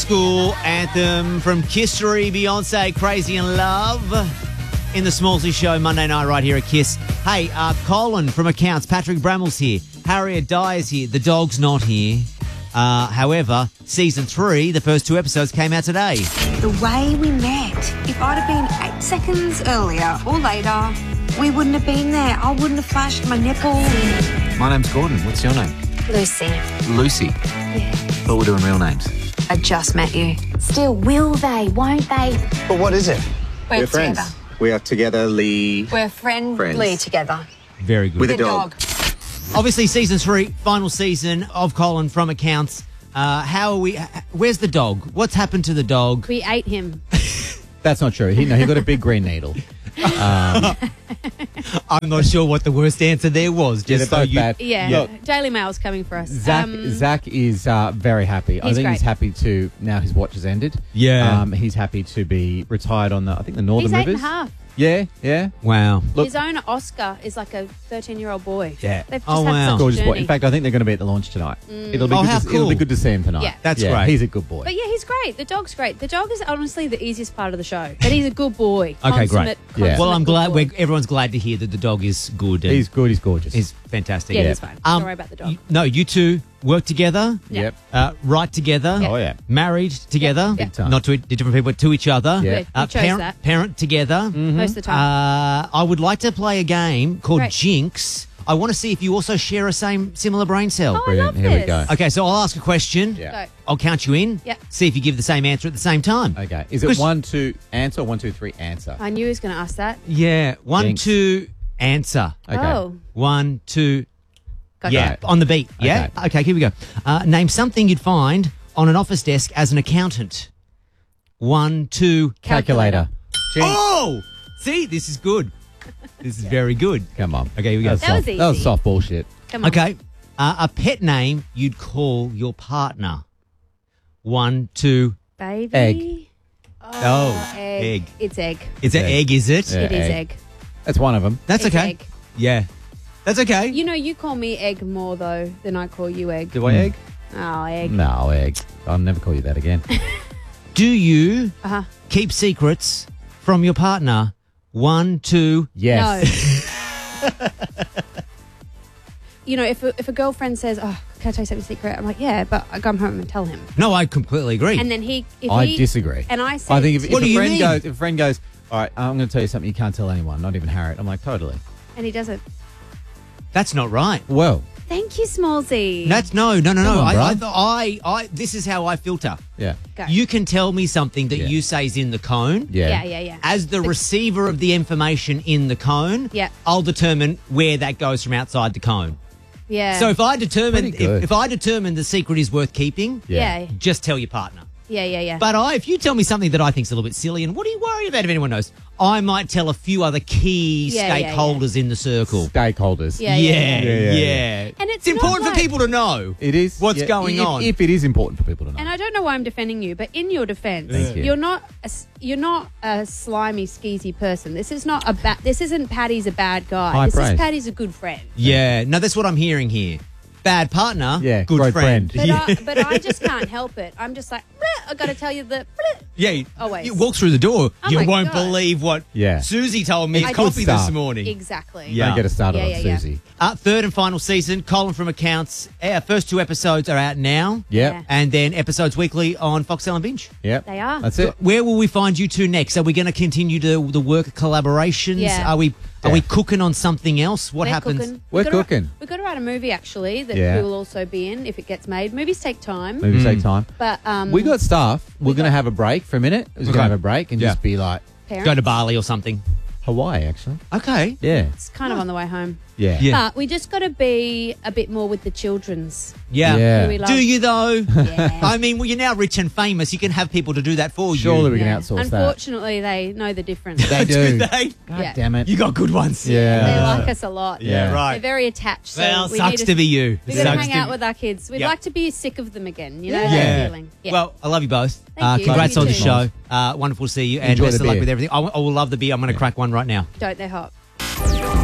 school anthem from Kissery, Beyonce, Crazy in Love. In the Smallsy Show, Monday night right here at Kiss. Hey, Colin from Accounts, Patrick Bramill's here. Harriet Dyer's here. The dog's not here. However, season 3, the first 2 episodes came out today. The way we met, if I'd have been 8 seconds earlier or later, we wouldn't have been there. I wouldn't have flashed my nipple. My name's Gordon. What's your name? Lucy. Lucy. Yeah. Thought we're doing real names. I just met you. Still, will they, won't they? But what is it? We're friends. together. We are togetherly. We're friendly Friends. together. Very good. With a dog. Obviously, season 3, final season of Colin from Accounts. How are we? Where's the dog? What's happened to the dog? We ate him. That's not true. He got a big green needle. I'm not sure what the worst answer there was. They're Just so both you. bad. Yeah. Look, Daily Mail's coming for us. Zach is very happy. I He's think great. he's happy to, now his watch has ended. Yeah. He's happy to be retired on the Northern He's 8 Rivers. and a half. Yeah. Wow. Look- His owner, Oscar, is like a 13-year-old boy. Yeah. They've just Oh, had wow. such a Gorgeous boy. journey. In fact, I think they're going to be at the launch tonight. It'll be Oh, good how It'll cool. be good to see him tonight. Yeah. That's great. He's a good boy. But yeah, he's great. The dog's great. The dog is honestly the easiest part of the show. But he's a good boy. Okay, great. Consummate Well, I'm good glad. boy. Everyone's glad to hear that the dog is good. And He's good. He's gorgeous. He's fantastic. Yeah, he's fine. Don't worry about the dog. No, you two work together. Yeah. Yep. Right together. Oh, yeah. Married together. Big time. Not to different people, but to each other. Yeah. Good. You chose parent, that. parent together. Most of the time. I would like to play a game called Great. Jinx. I want to see if you also share a similar brain cell. Oh, I Brilliant. love Here we this. go. Okay, so I'll ask a question. Yeah. Go. I'll count you in. Yep. See if you give the same answer at the same time. Okay. Is it Because- 1, 2, answer or 1, 2, 3, answer? I knew he was going to ask that. Yeah. 1, Jinx. 2, answer. Okay. Oh. 1, 2. Gotcha. Yeah, Right. on the beat. Yeah? Okay, here we go. Name something you'd find on an office desk as an accountant. 1, 2. Calculator. Jinx. Oh! See, this is good. This is very good. Come on. Okay, here we go. That was That was easy. soft bullshit. Come on. Okay. A pet name you'd call your partner. 1, 2. Baby. Egg. Oh, Egg. egg. It's egg. It's an egg, is it? Yeah. It is egg. egg. That's one of them. That's It's okay. egg. Yeah. That's okay. You know, you call me egg more, though, than I call you egg. Do I egg? Oh, egg. No, egg. I'll never call you that again. Do you Uh-huh. keep secrets from your partner? 1, 2. Yes. No. You know, if a girlfriend says, "Oh, can I tell you something secret?" I'm like, "Yeah," but I come home and tell him. No, I completely agree. And then if I he disagree. And I say, I think if What a do you friend mean? goes, if a friend goes, all right, I'm going to tell you something you can't tell anyone, not even Harriet. I'm like, totally. and he doesn't. That's not right. Well, Thank you, Smallsy. That's no. Come on, I this is how I filter. yeah. Go. You can tell me something that Yeah. you say is in the cone. Yeah. Yeah. As the receiver of the information in the cone, Yeah. I'll determine where that goes from outside the cone. Yeah. So if I determine Pretty good. if I determine the secret is worth keeping, yeah. just tell your partner. Yeah. But if you tell me something that I think is a little bit silly, and what are you worried about if anyone knows? I might tell a few other key Yeah, yeah, stakeholders in the circle. Stakeholders. Yeah. Yeah. And it's important not for people to know. It is. What's yeah, going on. If it is important for people to know. And I don't know why I'm defending you, but in your defense, Thank you. you're not a slimy, skeezy person. This is not This isn't Paddy's a bad guy. High this praise. is Paddy's a good friend. Yeah, no, that's what I'm hearing here. Bad partner, Yeah, good great friend. friend. But I just can't help it. I'm just like, "Bleh, I got to tell you that. bleh." Yeah, Always. you walk through the door, Oh you my won't God. believe what Yeah. Susie told me It's at good coffee stuff. this morning. Exactly. Yeah. Don't get us started Yeah, on yeah. Susie. Third and final season, Colin from Accounts. Our first 2 episodes are out now. Yep. Yeah. And then episodes weekly on Foxtel and Binge. Yep. They are. That's it. Where will we find you two next? Are we going to continue the work collaborations? Yeah. Are we cooking on something else? What We're happens? cooking. We're We've gotta- cooking. We've got to write a movie, actually, that Yeah. we will also be in if it gets made. Movies take time. Maybe take time. But We got stuff. We're going to have a break for a minute. We're going to have a break and Yeah. just be like parents. Go to Bali or something. Hawaii, actually. Okay. Yeah. It's kind of on the way home. Yeah. Yeah. But we just got to be a bit more with the children's. Yeah. Yeah. Who we love. Do you though? Yeah. I mean, well, you're now rich and famous. You can have people to do that for you. Surely we can Yeah. outsource that. Unfortunately, they know the difference. They do. They? God Yeah. damn it. You got good ones. Yeah. They like us a lot. Yeah. Right. They're very attached. So Well, we sucks need to be you. We're going to Sucks hang to out be- with our kids. We'd Yep. like to be sick of them again. You know Yeah. that feeling. Yeah. Well, I love you both. Thank you. Congrats Love on you the too. show. Wonderful to see you. And Enjoy best the of luck beer. with everything. I will love the beer. I'm going to crack one right now. Don't they hot?